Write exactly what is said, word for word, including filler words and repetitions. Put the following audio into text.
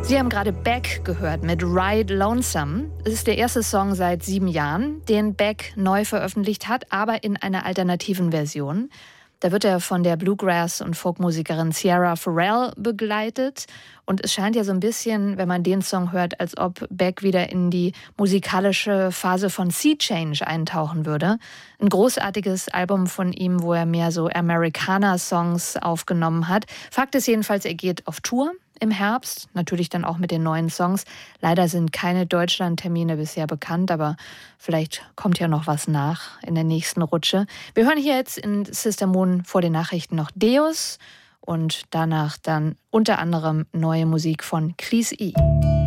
Sie haben gerade Beck gehört mit Ride Lonesome. Es ist der erste Song seit sieben Jahren, den Beck neu veröffentlicht hat, aber in einer alternativen Version. Da wird er von der Bluegrass- und Folkmusikerin Sierra Farrell begleitet. Und es scheint ja so ein bisschen, wenn man den Song hört, als ob Beck wieder in die musikalische Phase von Sea Change eintauchen würde. Ein großartiges Album von ihm, wo er mehr so Americana-Songs aufgenommen hat. Fakt ist jedenfalls, er geht auf Tour im Herbst, natürlich dann auch mit den neuen Songs. Leider sind keine Deutschland-Termine bisher bekannt, aber vielleicht kommt ja noch was nach in der nächsten Rutsche. Wir hören hier jetzt in Sister Moon vor den Nachrichten noch Deus und danach dann unter anderem neue Musik von Cleese E.